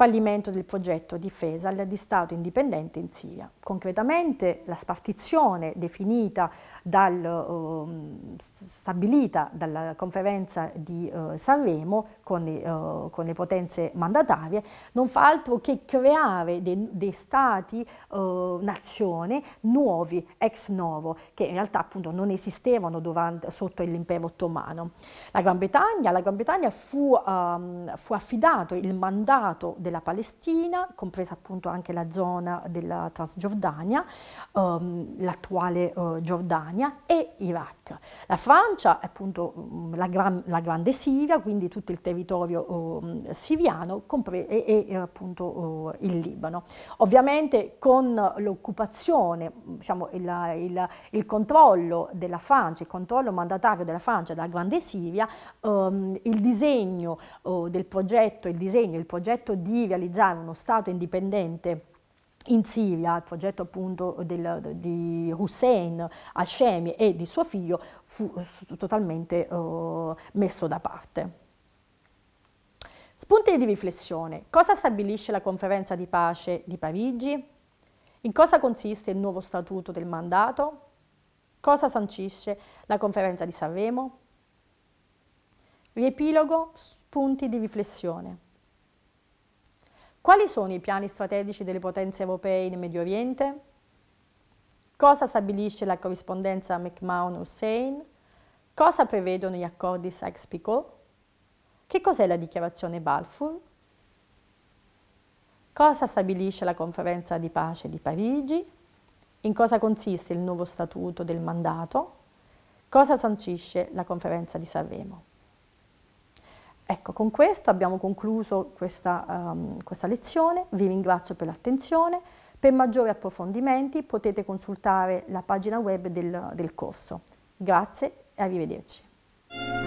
fallimento del progetto difesa di Stato indipendente in Siria. Concretamente la spartizione definita stabilita dalla conferenza di Sanremo con le potenze mandatarie non fa altro che creare dei stati nazione nuovi, ex novo, che in realtà appunto non esistevano sotto l'impero ottomano. La Gran Bretagna fu affidato il mandato della Palestina, compresa appunto anche la zona della Transgiordania, l'attuale Giordania, e Iraq. La Francia, appunto la grande Siria, quindi tutto il territorio siriano e appunto il Libano. Ovviamente con l'occupazione, diciamo, il controllo della Francia, il controllo mandatario della Francia della grande Siria, il disegno del progetto, il progetto di realizzare uno Stato indipendente in Siria, il progetto appunto di Hussein Hashemi e di suo figlio, fu totalmente messo da parte. Spunti di riflessione. Cosa stabilisce la conferenza di pace di Parigi? In cosa consiste il nuovo statuto del mandato? Cosa sancisce la conferenza di Sanremo? Riepilogo, spunti di riflessione. Quali sono i piani strategici delle potenze europee nel Medio Oriente? Cosa stabilisce la corrispondenza McMahon-Hussein? Cosa prevedono gli accordi Sykes-Picot? Che cos'è la dichiarazione Balfour? Cosa stabilisce la conferenza di pace di Parigi? In cosa consiste il nuovo statuto del mandato? Cosa sancisce la conferenza di Sanremo? Ecco, con questo abbiamo concluso questa lezione, vi ringrazio per l'attenzione. Per maggiori approfondimenti potete consultare la pagina web del corso. Grazie e arrivederci.